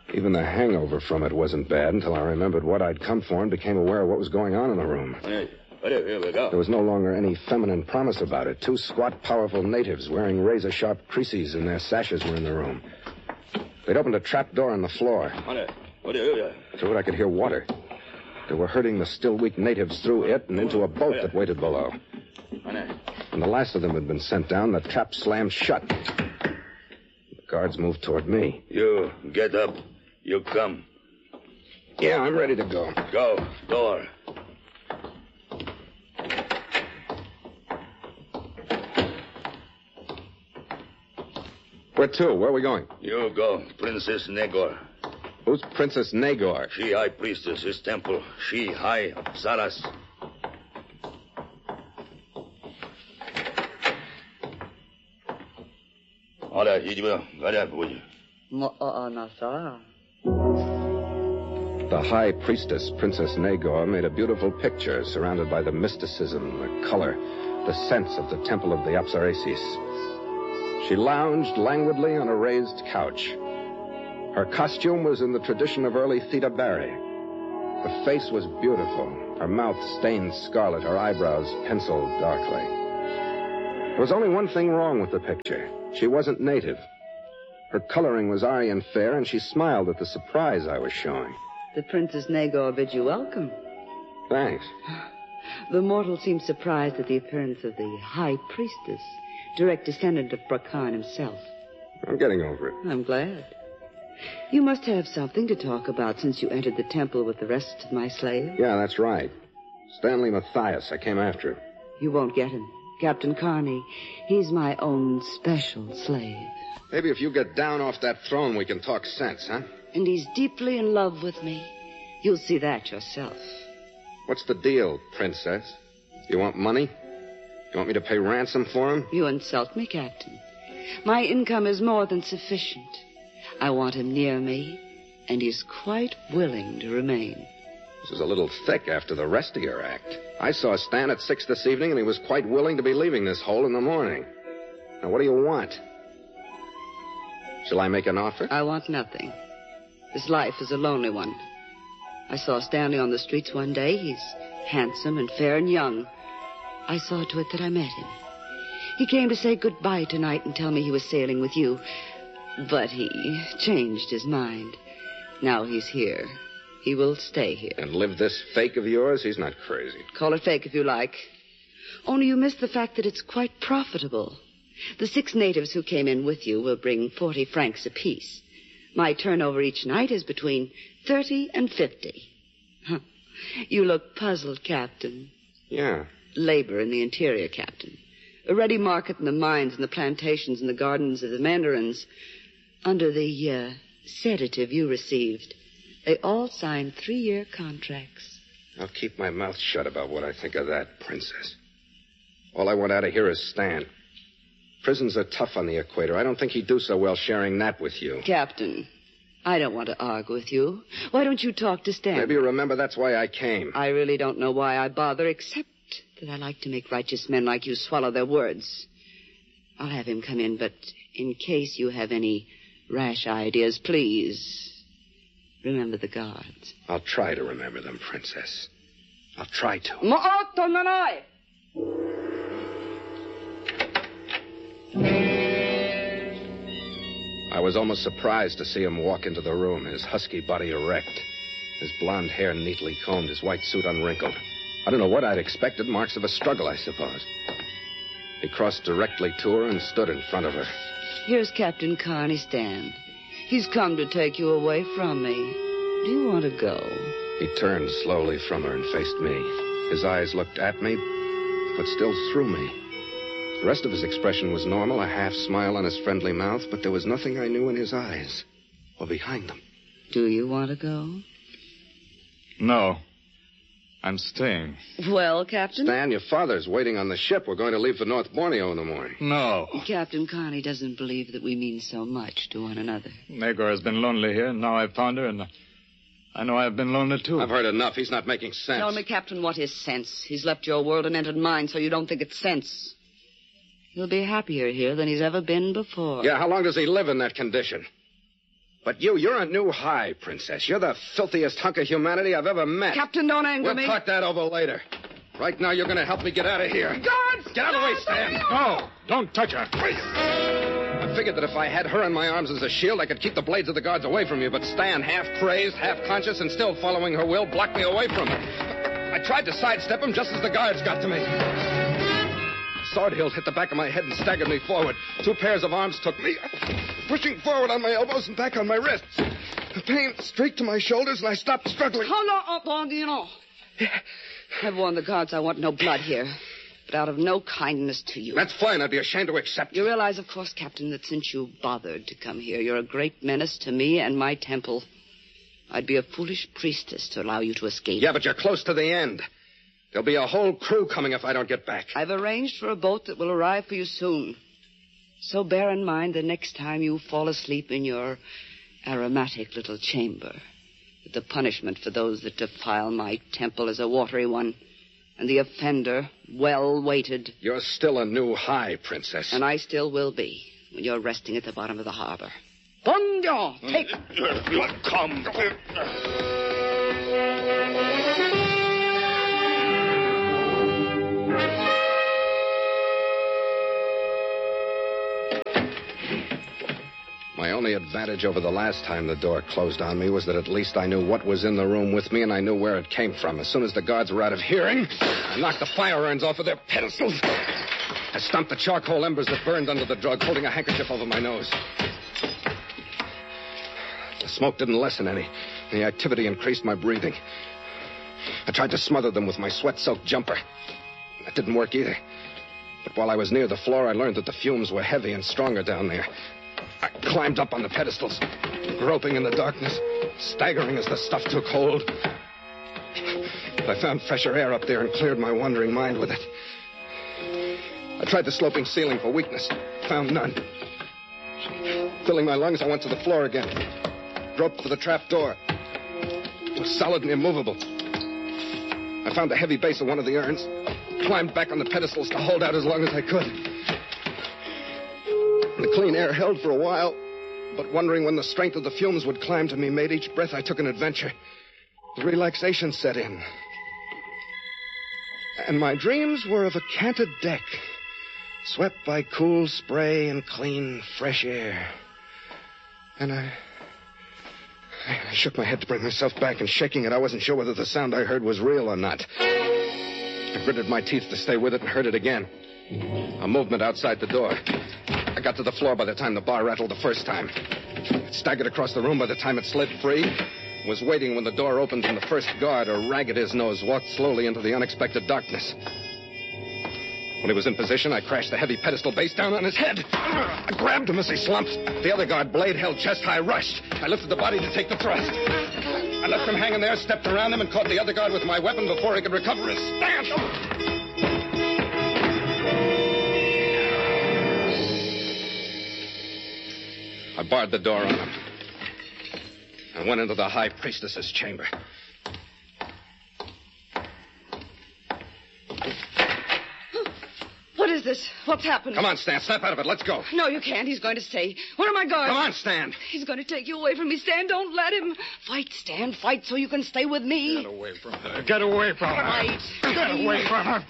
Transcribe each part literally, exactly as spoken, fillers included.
Even the hangover from it wasn't bad until I remembered what I'd come for and became aware of what was going on in the room. There was no longer any feminine promise about it. Two squat, powerful natives wearing razor-sharp creases in their sashes were in the room. They'd opened a trap door in the floor. Through it, I could hear water. They were herding the still weak natives through it and into a boat that waited below. When the last of them had been sent down, the trap slammed shut. The guards moved toward me. You get up. You come. Yeah, I'm ready to go. Go. Door. Where to? Where are we going? You go. Princess Negor. Who's Princess Negor? She high priestess, his temple. She high Saras. Ora, иди сюда, горя будь. The high priestess, Princess Negor, made a beautiful picture surrounded by the mysticism, the color, the sense of the temple of the Apsaresis. She lounged languidly on a raised couch. Her costume was in the tradition of early Theda Barry. The face was beautiful, her mouth stained scarlet, her eyebrows penciled darkly. There was only one thing wrong with the picture. She wasn't native. Her coloring was Aryan fair, and she smiled at the surprise I was showing. The Princess Negor bids you welcome. Thanks. The mortal seems surprised at the appearance of the high priestess, direct descendant of Brakan himself. I'm getting over it. I'm glad. You must have something to talk about since you entered the temple with the rest of my slaves. Yeah, that's right. Stanley Matthias. I came after him. You won't get him. Captain Carney, he's my own special slave. Maybe if you get down off that throne, we can talk sense, huh? And he's deeply in love with me. You'll see that yourself. What's the deal, Princess? You want money? You want me to pay ransom for him? You insult me, Captain. My income is more than sufficient. I want him near me, and he's quite willing to remain. This is a little thick after the rest of your act. I saw Stan at six this evening, and he was quite willing to be leaving this hole in the morning. Now, what do you want? Shall I make an offer? I want nothing. This life is a lonely one. I saw Stanley on the streets one day. He's handsome and fair and young. I saw to it that I met him. He came to say goodbye tonight and tell me he was sailing with you. But he changed his mind. Now he's here. He will stay here. And live this fake of yours? He's not crazy. Call it fake if you like. Only you miss the fact that it's quite profitable. The six natives who came in with you will bring forty francs apiece. My turnover each night is between thirty and fifty. Huh. You look puzzled, Captain. Yeah. Labor in the interior, Captain. A ready market in the mines and the plantations and the gardens of the mandarins. Under the uh, sedative you received, they all signed three-year contracts. I'll keep my mouth shut about what I think of that, Princess. All I want out of here is Stan. Prisons are tough on the equator. I don't think he'd do so well sharing that with you. Captain, I don't want to argue with you. Why don't you talk to Stan? Maybe you remember that's why I came. I really don't know why I bother, except that I like to make righteous men like you swallow their words. I'll have him come in, but in case you have any rash ideas, please remember the guards. I'll try to remember them, Princess. I'll try to. Ma'otonanai! I was almost surprised to see him walk into the room, his husky body erect, his blonde hair neatly combed, his white suit unwrinkled. I don't know what I'd expected, marks of a struggle, I suppose. He crossed directly to her and stood in front of her. Here's Captain Carney, Stan. He's come to take you away from me. Do you want to go? He turned slowly from her and faced me. His eyes looked at me, but still through me. The rest of his expression was normal, a half smile on his friendly mouth, but there was nothing I knew in his eyes or behind them. Do you want to go? No. I'm staying. Well, Captain? Stan, your father's waiting on the ship. We're going to leave for North Borneo in the morning. No. Captain Carney doesn't believe that we mean so much to one another. Negor has been lonely here, and now I've found her, and I know I've been lonely, too. I've heard enough. He's not making sense. Tell me, Captain, what is sense? He's left your world and entered mine, so you don't think it's sense. He'll be happier here than he's ever been before. Yeah, how long does he live in that condition? But you, you're a new high, Princess. You're the filthiest hunk of humanity I've ever met. Captain, don't anger we'll me. We'll talk that over later. Right now, you're going to help me get out of here. Guards! Get out of the way, Stan. No, don't touch her. I figured that if I had her in my arms as a shield, I could keep the blades of the guards away from you. But Stan, half crazed, half conscious, and still following her will, blocked me away from her. I tried to sidestep him just as the guards got to me. Sword hilt hit the back of my head and staggered me forward. Two pairs of arms took me, pushing forward on my elbows and back on my wrists. The pain streaked to my shoulders, and I stopped struggling. How long, you know? I've warned the guards I want no blood here, but out of no kindness to you. That's fine. I'd be ashamed to accept. You realize, of course, Captain, that since you bothered to come here, you're a great menace to me and my temple. I'd be a foolish priestess to allow you to escape. Yeah, but you're close to the end. There'll be a whole crew coming if I don't get back. I've arranged for a boat that will arrive for you soon. So bear in mind the next time you fall asleep in your aromatic little chamber, that the punishment for those that defile my temple is a watery one, and the offender well weighted. You're still a new high, Princess. And I still will be when you're resting at the bottom of the harbor. Bon Dieu, take... Come. My only advantage over the last time the door closed on me was that at least I knew what was in the room with me, and I knew where it came from. As soon as the guards were out of hearing, I knocked the fire urns off of their pedestals. I stomped the charcoal embers that burned under the drug, holding a handkerchief over my nose. The smoke didn't lessen any. The activity increased my breathing. I tried to smother them with my sweat-soaked jumper. That didn't work either. But while I was near the floor, I learned that the fumes were heavy and stronger down there. I climbed up on the pedestals, groping in the darkness, staggering as the stuff took hold. I found fresher air up there and cleared my wandering mind with it. I tried the sloping ceiling for weakness, found none. Filling my lungs, I went to the floor again, groped for the trap door. It was solid and immovable. I found the heavy base of one of the urns, climbed back on the pedestals to hold out as long as I could. The clean air held for a while, but wondering when the strength of the fumes would climb to me made each breath I took an adventure. The relaxation set in. And my dreams were of a canted deck, swept by cool spray and clean, fresh air. And I... I shook my head to bring myself back, and shaking it, I wasn't sure whether the sound I heard was real or not. I gritted my teeth to stay with it and heard it again. A movement outside the door. I got to the floor by the time the bar rattled the first time. It staggered across the room by the time it slid free. Was waiting when the door opened and the first guard, a rag at his nose, walked slowly into the unexpected darkness. When he was in position, I crashed the heavy pedestal base down on his head. I grabbed him as he slumped. The other guard, blade held chest high, rushed. I lifted the body to take the thrust. I left him hanging there, stepped around him, and caught the other guard with my weapon before he could recover his stance. I barred the door on him and went into the high priestess's chamber. What is this? What's happened? Come on, Stan. Snap out of it. Let's go. No, you can't. He's going to stay. Where are my guards? Come on, Stan. He's going to take you away from me, Stan. Don't let him. Fight, Stan. Fight so you can stay with me. Get away from her. Get away from her. Fight. Get away from her.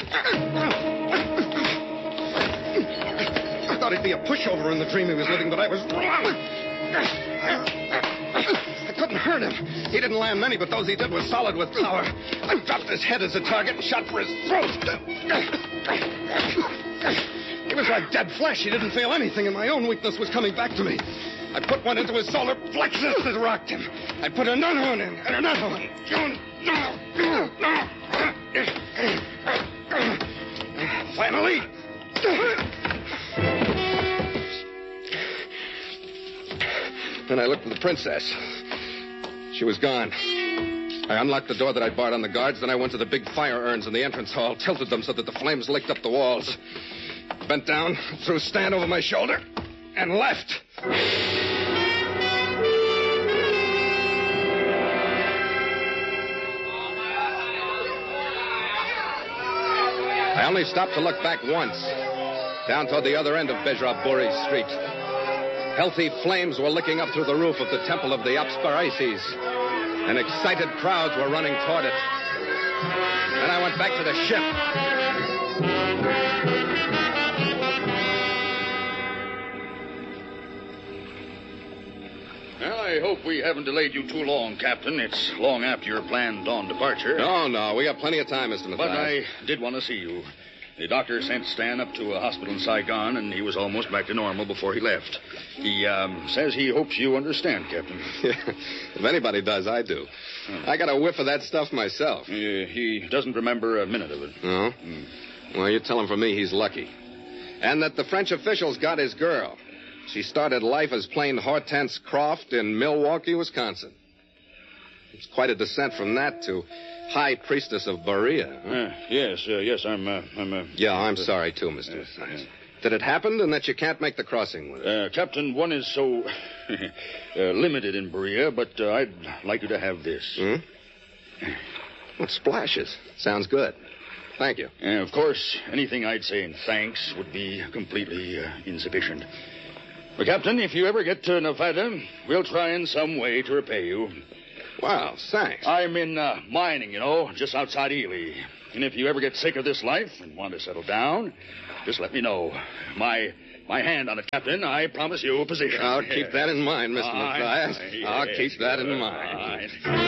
I thought he'd be a pushover in the dream he was living, but I was wrong. I couldn't hurt him. He didn't land many, but those he did were solid with power. I dropped his head as a target and shot for his throat. He was like dead flesh. He didn't feel anything, and my own weakness was coming back to me. I put one into his solar plexus that rocked him. I put another one in, and another one. Finally... Then I looked at the princess. She was gone. I unlocked the door that I'd barred on the guards, then I went to the big fire urns in the entrance hall, tilted them so that the flames licked up the walls. Bent down, threw Stan over my shoulder, and left. I only stopped to look back once, down toward the other end of Bejra Buri's street. Healthy flames were licking up through the roof of the Temple of the Apsaraces, and excited crowds were running toward it. Then I went back to the ship. Well, I hope we haven't delayed you too long, Captain. It's long after your planned dawn departure. No, no, we got plenty of time, Mister Mathias. But I did want to see you. The doctor sent Stan up to a hospital in Saigon, and he was almost back to normal before he left. He um, says he hopes you understand, Captain. If anybody does, I do. Hmm. I got a whiff of that stuff myself. Uh, he doesn't remember a minute of it. No? Mm. Well, you tell him for me he's lucky. And that the French officials got his girl. She started life as plain Hortense Croft in Milwaukee, Wisconsin. It's quite a descent from that to High Priestess of Berea. Huh? Uh, yes, uh, yes, I'm, uh, I'm, uh... Yeah, I'm uh, sorry, too, Mister Uh, Mathias. Uh, that it happened and that you can't make the crossing with it. Uh, Captain, one is so uh, limited in Berea, but uh, I'd like you to have this. Hmm? What splashes? Sounds good. Thank you. Uh, of course, anything I'd say in thanks would be completely uh, insufficient. But, Captain, if you ever get to Nevada, we'll try in some way to repay you. Wow, thanks. I'm in uh, mining, you know, just outside Ely. And if you ever get sick of this life and want to settle down, just let me know. My my hand on it, Captain. I promise you a position. I'll keep that in mind, Mister Mathias. I'll keep that in mind.